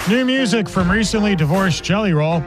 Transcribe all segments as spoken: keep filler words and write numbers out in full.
New music from recently divorced Jelly Roll.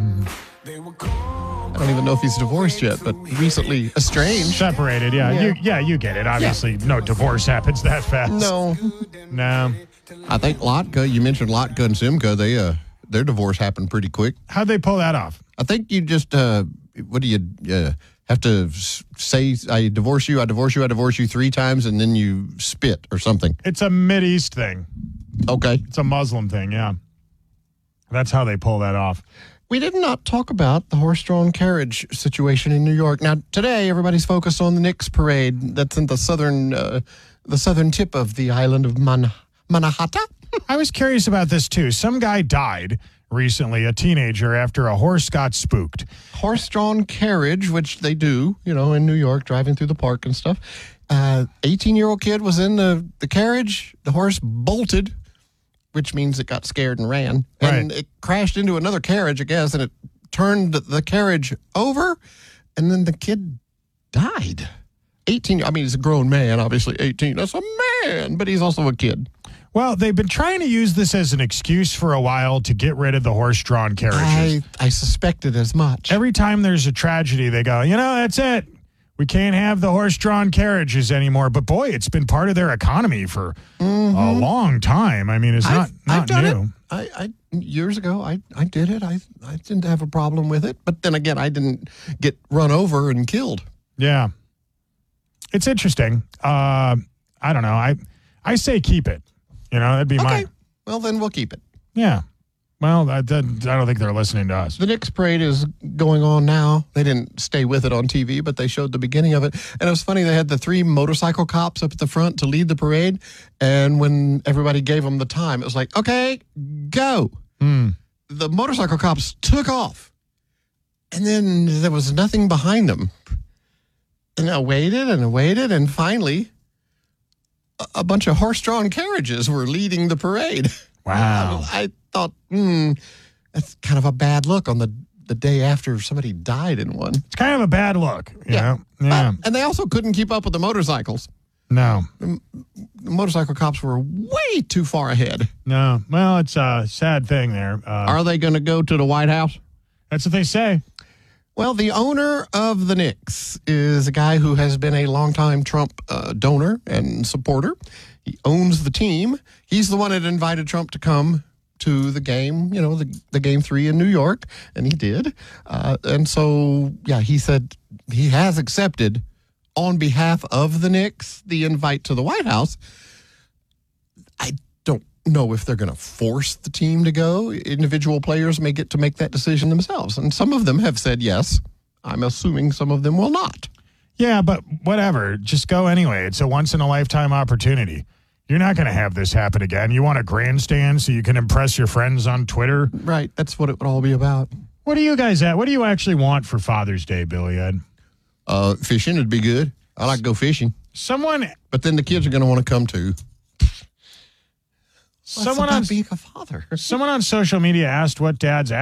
I don't even know if he's divorced yet, but recently estranged. Separated, yeah. Yeah. You, yeah, you get it. Obviously, yeah. No divorce happens that fast. No. No. I think Lotka, you mentioned Lotka and Simca, they, uh, their divorce happened pretty quick. How'd they pull that off? I think you just, uh, what do you, uh, have to say, I divorce you, I divorce you, I divorce you three times, and then you spit or something. It's a Mideast thing. Okay. It's a Muslim thing, yeah. That's how they pull that off. We did not talk about the horse-drawn carriage situation in New York. Now, today, everybody's focused on the Knicks parade that's in the southern uh, the southern tip of the island of Man- Manhattan. I was curious about this, too. Some guy died recently, a teenager, after a horse got spooked. Horse-drawn carriage, which they do, you know, in New York, driving through the park and stuff. Uh, eighteen-year-old kid was in the, the carriage. The horse bolted, which means it got scared and ran. And right. It crashed into another carriage, I guess, and it turned the carriage over, and then the kid died. eighteen, I mean, he's a grown man, obviously eighteen. That's a man, but he's also a kid. Well, they've been trying to use this as an excuse for a while to get rid of the horse-drawn carriages. I, I suspected as much. Every time there's a tragedy, they go, you know, that's it. We can't have the horse-drawn carriages anymore. But, boy, it's been part of their economy for mm-hmm. a long time. I mean, it's not, I've, not I've done new. It. I, I years ago, I, I did it. I, I didn't have a problem with it. But then again, I didn't get run over and killed. Yeah. It's interesting. Uh, I don't know. I I say keep it. You know, that'd be okay. my... Well, then we'll keep it. Yeah. Well, I, I don't think they're listening to us. The Knicks parade is going on now. They didn't stay with it on T V, but they showed the beginning of it. And it was funny. They had the three motorcycle cops up at the front to lead the parade. And when everybody gave them the time, it was like, okay, go. Mm. The motorcycle cops took off. And then there was nothing behind them. And I waited and I waited. And finally, a, a bunch of horse-drawn carriages were leading the parade. Wow. I, I thought, hmm, that's kind of a bad look on the, the day after somebody died in one. It's kind of a bad look. You yeah. know? Yeah. Uh, and they also couldn't keep up with the motorcycles. No. The, the motorcycle cops were way too far ahead. No. Well, it's a sad thing there. Uh, Are they going to go to the White House? That's what they say. Well, the owner of the Knicks is a guy who has been a longtime Trump uh, donor and supporter. He owns the team. He's the one that invited Trump to come to the game, you know, the, the game three in New York, and he did. Uh, and so, yeah, he said he has accepted on behalf of the Knicks the invite to the White House. I don't know if they're going to force the team to go. Individual players may get to make that decision themselves. And some of them have said yes. I'm assuming some of them will not. Yeah, but whatever. Just go anyway. It's a once-in-a-lifetime opportunity. You're not going to have this happen again. You want a grandstand so you can impress your friends on Twitter? Right. That's what it would all be about. What do you guys at? What do you actually want for Father's Day, Billy Ed? Uh, fishing would be good. I like to go fishing. Someone... But then the kids are going to want to come too. Someone on, being a father. someone on social media asked what dad's